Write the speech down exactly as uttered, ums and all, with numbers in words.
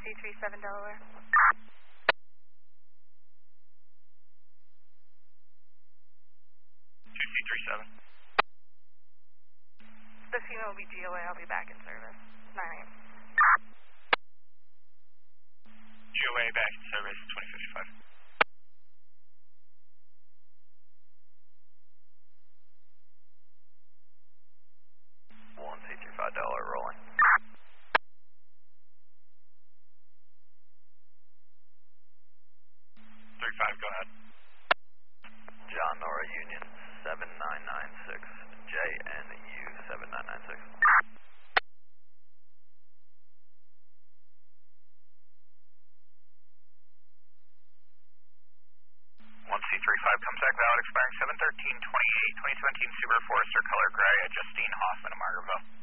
C three seven Delaware. two C three seven. The female will be G O A. I'll be back in service. nine eight. G O A back in service, twenty fifty-five. one C three five Delaware rolling. three five, go ahead. John Nora Union seven nine nine six, J N U seven nine nine six. one C three five comes back valid, expiring seven thirteen twenty-eight, twenty seventeen Subaru Forester, color gray, at Justine Hoffman of Margaretville.